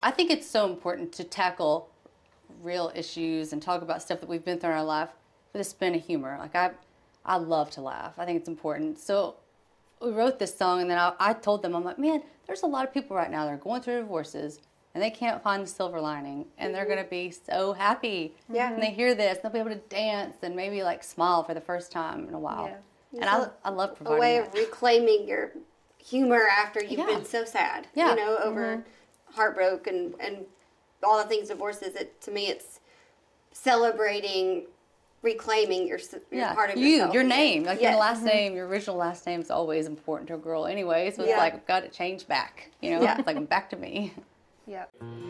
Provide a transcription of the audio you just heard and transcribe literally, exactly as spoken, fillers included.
I think it's so important to tackle real issues and talk about stuff that we've been through in our life with a spin of humor. Like, I I love to laugh. I think it's important. So we wrote this song, and then I, I told them, I'm like, man, there's a lot of people right now that are going through divorces, and they can't find the silver lining, and they're going to be so happy. Yeah. And they hear this, they'll be able to dance and maybe, like, smile for the first time in a while. Yeah. And I, I love providing a way that. of reclaiming your humor after you've Yeah. been so sad. Yeah. You know, over Mm-hmm. heartbreak and, and all the things divorces. It, to me, it's celebrating, reclaiming your, your Yeah, part of you, yourself. your name, like Yes. your last name, your original last name is always important to a girl anyway. So it's Yeah. like, I've got to change back. You know, Yeah. it's like back to me. Yep.